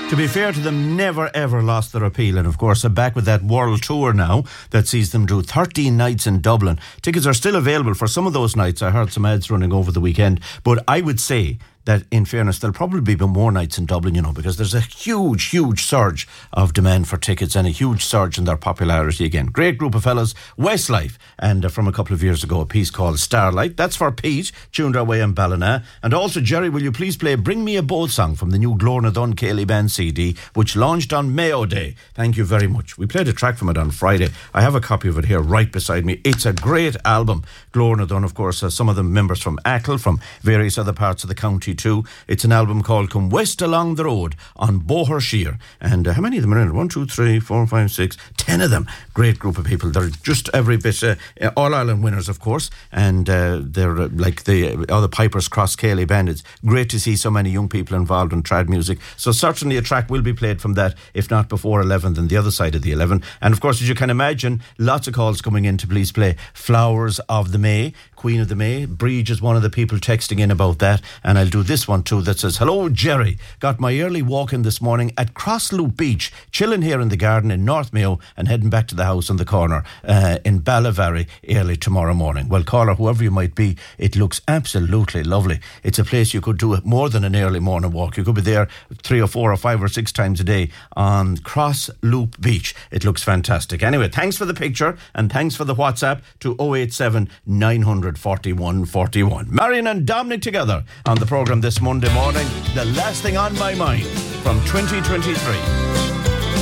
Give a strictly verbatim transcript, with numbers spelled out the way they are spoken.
To be fair to them, never ever lost their appeal, and of course they're back with that world tour now that sees them do thirteen nights in Dublin. Tickets are still available for some of those nights. I heard some ads running over the weekend, but I would say that in fairness there'll probably be more nights in Dublin, you know, because there's a huge huge surge of demand for tickets and a huge surge in their popularity again. Great group of fellas, Westlife, and uh, from a couple of years ago a piece called Starlight. That's for Pete, tuned our way in Ballina. And also, Jerry, will you please play Bring Me a Boat song from the new Glorna Dunn Cayley Band C D, which launched on Mayo Day. Thank you very much. We played a track from it on Friday. I have a copy of it here right beside me. It's a great album. Glorna Dunn, of course, uh, some of them members from Achill, from various other parts of the county too. It's an album called Come West Along the Road on Bohershear. And uh, how many of them are in it? One, two, three, four, five, six, ten of them. Great group of people. They're just every bit uh, All-Ireland winners, of course. And uh, they're uh, like the other Pipers Cross Cayley Band. It's great to see so many young people involved in trad music. So certainly a track will be played from that, if not before eleven, then the other side of the eleven. And of course, as you can imagine, lots of calls coming in to please play Flowers of the May, Queen of the May. Breege is one of the people texting in about that. And I'll do this one too that says, hello Jerry, got my early walk in this morning at Crossloop Beach, chilling here in the garden in North Mayo and heading back to the house on the corner uh, in Ballavary early tomorrow morning. Well, caller, whoever you might be, it looks absolutely lovely. It's a place you could do more than an early morning walk. You could be there three or four or five or six times a day on Crossloop Beach. It looks fantastic. Anyway, thanks for the picture and thanks for the WhatsApp to oh eight seven, nine hundred, forty-one forty-one. Marion and Dominic together on the programme this Monday morning. The last thing on my mind from twenty twenty-three.